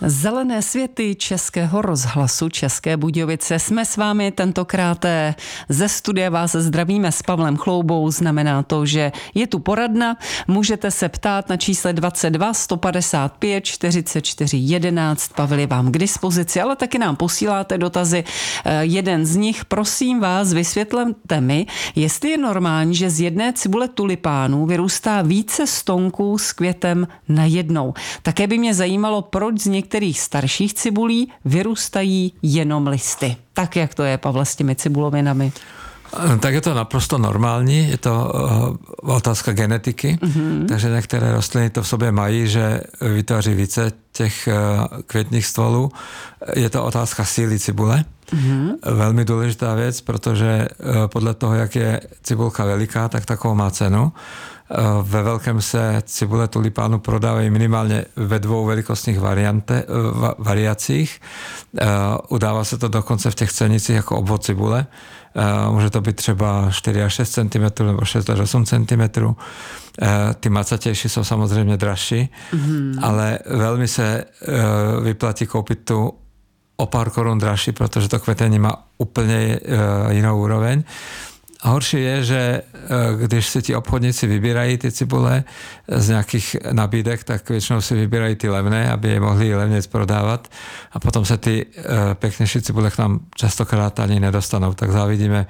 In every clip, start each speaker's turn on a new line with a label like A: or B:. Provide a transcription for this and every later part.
A: Zelené světy Českého rozhlasu České Budějovice. Jsme s vámi tentokrát ze studia, vás zdravíme s Pavlem Chloubou. Znamená to, že je tu poradna. Můžete se ptát na čísle 22 155 44 11. Pavel je vám k dispozici, ale taky nám posíláte dotazy. Jeden z nich, prosím vás, vysvětlete mi, jestli je normální, že z jedné cibule tulipánů vyrůstá více stonků s květem najednou. Také by mě zajímalo, proč z některých starších cibulí vyrůstají jenom listy. Tak, jak to je, Pavle, s těmi cibulovinami?
B: Tak je to naprosto normální, je to otázka genetiky, takže některé rostliny to v sobě mají, že vytváří více těch květních stvolů. Je to otázka síly cibule. Velmi důležitá věc, protože podle toho, jak je cibulka veliká, tak takovou má cenu. Ve velkém se cibule tulipánu prodávají minimálně ve dvou velikostních variacích. Udává se to dokonce v těch cenicích jako obvod cibule. Může to být třeba 4 až 6 cm nebo 6 až 8 cm. Ty macatější jsou samozřejmě dražší, ale velmi se vyplatí koupit tu o pár korun dražší, protože to kvetení má úplně jinou úroveň. A horší je, že když si ti obchodníci vybírají ty cibule z nějakých nabídek, tak většinou si vybírají ty levné, aby je mohli levněji prodávat a potom se ty pěknější cibule k nám častokrát ani nedostanou. Tak závidíme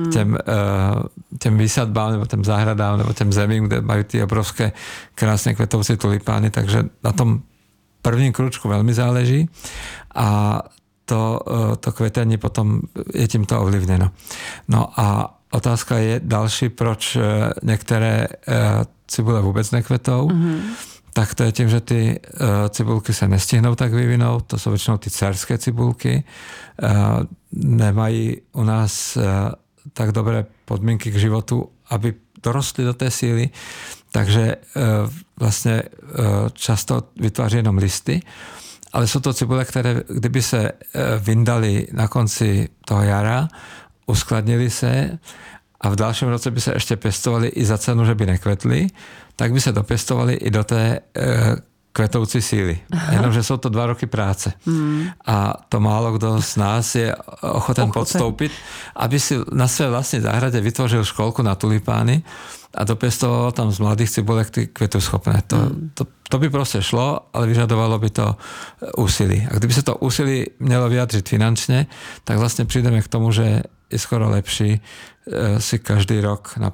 B: těm výsadbám nebo těm zahradám nebo těm zemím, kde mají ty obrovské krásně kvetoucí tulipány, takže na tom prvním kručku velmi záleží a to kvetení potom je tímto ovlivněno. No a otázka je další, proč některé cibule vůbec nekvetou. Tak to je tím, že ty cibulky se nestihnou tak vyvinout. To jsou většinou ty dcerské cibulky. Nemají u nás tak dobré podmínky k životu, aby dorostly do té síly. Takže vlastně často vytváří jenom listy. Ale jsou to cibule, které kdyby se vyndaly na konci toho jara, uskladnili se a v dalším roce by se ještě pěstovali i za cenu, že by nekvetly, tak by se dopěstovali i do té kvetoucí síly. Jenomže jsou to 2 roky práce. A to málo kdo z nás je ochoten podstoupit, aby si na své vlastní zahradě vytvořil školku na tulipány a dopěstoval tam z mladých cibulek ty květoschopné. To by prostě šlo, ale vyžadovalo by to úsilí. A kdyby se to úsilí mělo vyjadřit finančně, tak vlastně přijdeme k tomu, že je skoro lepší si každý rok